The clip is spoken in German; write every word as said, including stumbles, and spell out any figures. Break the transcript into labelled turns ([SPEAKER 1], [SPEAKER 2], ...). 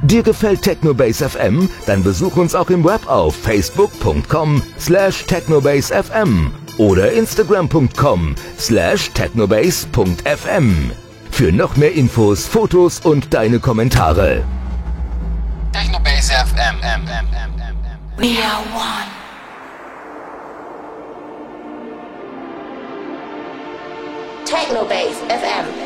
[SPEAKER 1] Dir gefällt Technobase F M? Dann besuch uns auch im Web auf facebook punkt com slash technobase f m oder instagram punkt com slash technobase punkt f m. Für noch mehr Infos, Fotos und deine Kommentare.
[SPEAKER 2] Technobase F M. We are one.
[SPEAKER 3] Technobase F M.